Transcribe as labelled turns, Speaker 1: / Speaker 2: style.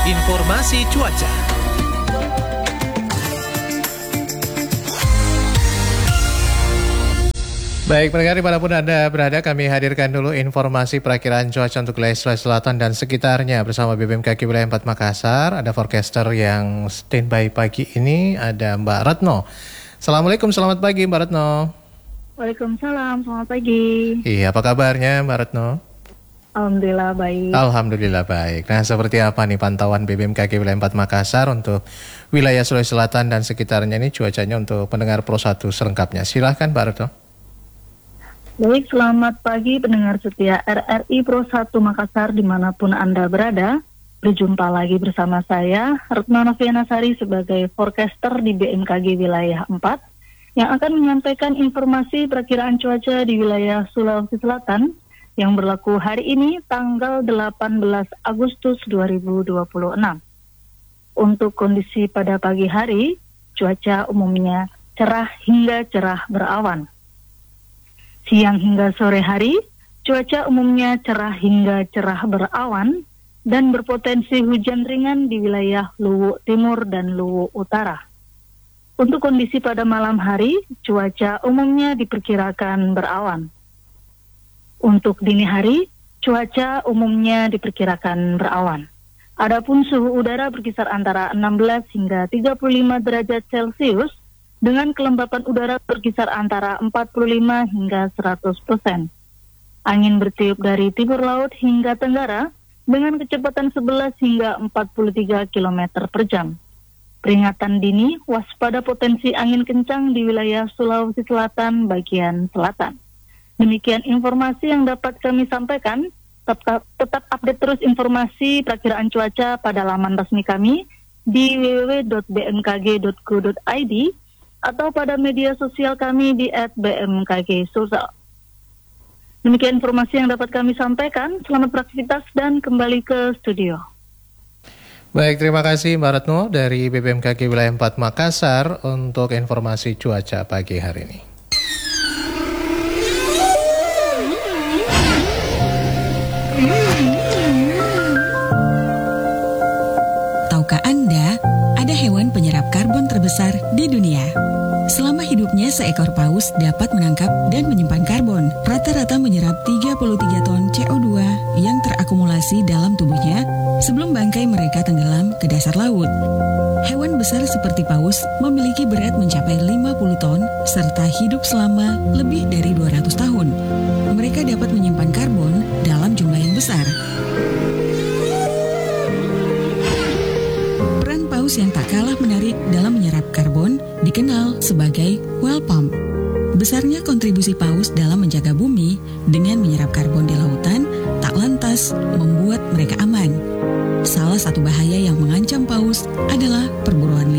Speaker 1: Informasi cuaca. Baik, pendengar dimanapun Anda berada, kami hadirkan dulu informasi perakiraan cuaca untuk wilayah Sulawesi Selatan dan sekitarnya bersama BBMKG Wilayah 4 Makassar. Ada forecaster yang standby pagi ini, ada Mbak Retno. Assalamualaikum, selamat pagi Mbak Retno.
Speaker 2: Waalaikumsalam, selamat pagi.
Speaker 1: Iya, apa kabarnya Mbak Retno?
Speaker 2: Alhamdulillah baik.
Speaker 1: Alhamdulillah baik. Nah, seperti apa nih pantauan BBMKG Wilayah 4 Makassar untuk wilayah Sulawesi Selatan dan sekitarnya ini cuacanya untuk pendengar Pro 1 selengkapnya. Silahkan Mbak Retno.
Speaker 2: Baik, selamat pagi pendengar setia RRI Pro 1 Makassar dimanapun Anda berada. Berjumpa lagi bersama saya, Retno Novianasari sebagai forecaster di BMKG Wilayah 4 yang akan menyampaikan informasi perakiraan cuaca di wilayah Sulawesi Selatan yang berlaku hari ini tanggal 18 Agustus 2026. Untuk kondisi pada pagi hari, cuaca umumnya cerah hingga cerah berawan. Siang hingga sore hari, cuaca umumnya cerah hingga cerah berawan dan berpotensi hujan ringan di wilayah Luwu Timur dan Luwu Utara. Untuk kondisi pada malam hari, cuaca umumnya diperkirakan berawan. Untuk dini hari, cuaca umumnya diperkirakan berawan. Adapun suhu udara berkisar antara 16 hingga 35 derajat Celcius dengan kelembapan udara berkisar antara 45 hingga 100%. Angin bertiup dari timur laut hingga tenggara dengan kecepatan 11 hingga 43 km per jam. Peringatan dini waspada potensi angin kencang di wilayah Sulawesi Selatan bagian selatan. Demikian informasi yang dapat kami sampaikan. Tetap update terus informasi perakiraan cuaca pada laman resmi kami di www.bmkg.go.id atau pada media sosial kami di @bmkgsosial. Demikian informasi yang dapat kami sampaikan. Selamat beraktivitas dan kembali ke studio.
Speaker 1: Baik, terima kasih Mbak Retno dari BBMKG Wilayah 4 Makassar untuk informasi cuaca pagi hari ini.
Speaker 3: Tahukah Anda, ada hewan penyerap karbon terbesar di dunia? Selama hidupnya, seekor paus dapat menangkap dan menyimpan karbon. Rata-rata menyerap 33 ton CO2 yang terakumulasi dalam tubuhnya sebelum bangkai mereka tenggelam ke dasar laut. Hewan besar seperti paus memiliki berat mencapai 50 ton serta hidup selama lebih dari 200 tahun. Mereka dapat menyimpan karbon dalam jumlah yang besar. Peran paus yang tak kalah menarik dalam menyerap karbon dikenal sebagai well pump. Besarnya kontribusi paus dalam menjaga bumi dengan menyerap karbon di lautan tak lantas membuat mereka aman. Salah satu bahaya yang mengancam paus adalah perburuan